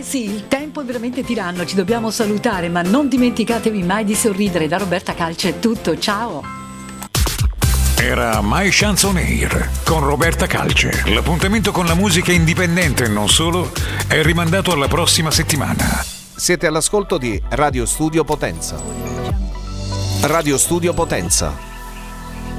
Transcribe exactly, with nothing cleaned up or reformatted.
sì, il tempo è veramente tiranno, ci dobbiamo salutare, ma non dimenticatevi mai di sorridere. Da Roberta Calce è tutto, ciao! Era My Chance on Air con Roberta Calce. L'appuntamento con la musica indipendente e non solo è rimandato alla prossima settimana. Siete all'ascolto di Radio Studio Potenza. Radio Studio Potenza.